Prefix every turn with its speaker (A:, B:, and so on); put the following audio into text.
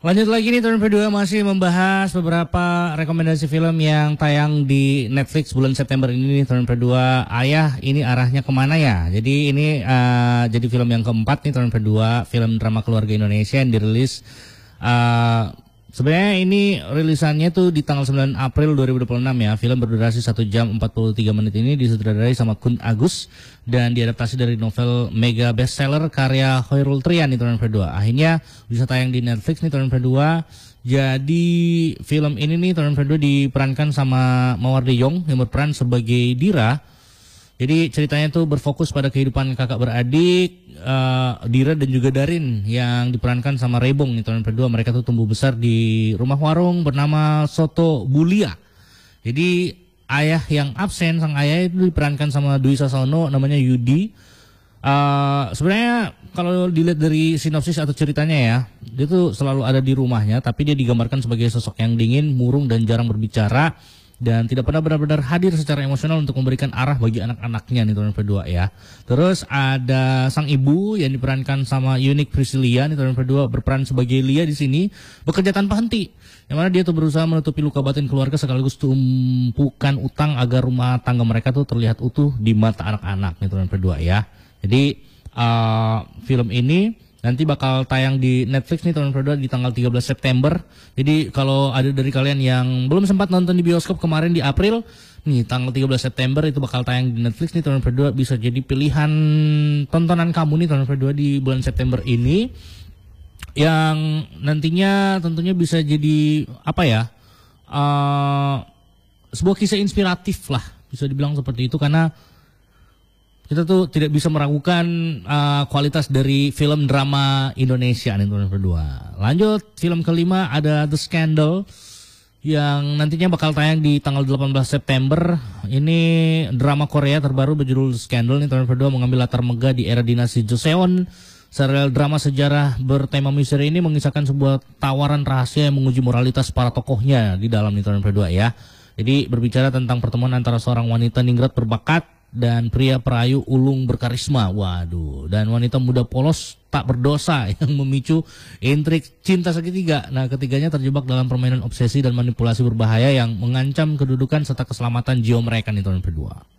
A: Lanjut lagi nih tahun kedua masih membahas beberapa rekomendasi film yang tayang di Netflix bulan September ini nih tahun kedua. Ayah ini arahnya kemana ya? Jadi ini jadi film yang keempat nih tahun kedua, film drama keluarga Indonesia yang dirilis. Sebenarnya ini rilisannya tuh di tanggal 9 April 2026 ya. Film berdurasi 1 jam 43 menit ini disutradarai sama Kun Agus dan diadaptasi dari novel mega bestseller karya Khairul Trian di tahun kedua. Akhirnya bisa tayang di Netflix nih tahun kedua. Jadi film ini nih tahun kedua diperankan sama Mawar De Jong yang berperan sebagai Dira. Jadi ceritanya tuh berfokus pada kehidupan kakak beradik, Dira dan juga Darin yang diperankan sama Rebong nih tahun kedua. Mereka tuh tumbuh besar di rumah warung bernama Soto Bulia. Jadi ayah yang absen, sang ayah itu diperankan sama Dwi Sasono, namanya Yudi. Sebenarnya kalau dilihat dari sinopsis atau ceritanya ya, dia tuh selalu ada di rumahnya, tapi dia digambarkan sebagai sosok yang dingin, murung dan jarang berbicara. Dan tidak pernah benar-benar hadir secara emosional untuk memberikan arah bagi anak-anaknya nih tahun kedua ya. Terus ada sang ibu yang diperankan sama Yunik Priscilia nih tahun kedua, berperan sebagai Lia di sini, bekerja tanpa henti. Yang mana dia tuh berusaha menutupi luka batin keluarga sekaligus tumpukan utang agar rumah tangga mereka tuh terlihat utuh di mata anak-anak nih tahun kedua ya. Jadi film ini nanti bakal tayang di Netflix nih tahun kedua di tanggal 13 September. Jadi kalau ada dari kalian yang belum sempat nonton di bioskop kemarin di April, nih tanggal 13 September itu bakal tayang di Netflix nih tahun kedua, bisa jadi pilihan tontonan kamu nih tahun kedua di bulan September ini. Yang nantinya tentunya bisa jadi apa ya? Sebuah kisah inspiratif lah, bisa dibilang seperti itu, karena kita tuh tidak bisa meragukan kualitas dari film drama Indonesia nih tahun kedua. Lanjut, film kelima ada The Scandal yang nantinya bakal tayang di tanggal 18 September. Ini drama Korea terbaru berjudul The Scandal nih tahun kedua, mengambil latar megah di era dinasti Joseon. Serial drama sejarah bertema misteri ini mengisahkan sebuah tawaran rahasia yang menguji moralitas para tokohnya di dalam nih tahun kedua ya. Jadi berbicara tentang pertemuan antara seorang wanita ningrat berbakat dan pria perayu ulung berkarisma. Waduh, dan wanita muda polos tak berdosa yang memicu intrik cinta segitiga. Nah, ketiganya terjebak dalam permainan obsesi dan manipulasi berbahaya yang mengancam kedudukan serta keselamatan jiwa mereka nih tahun kedua.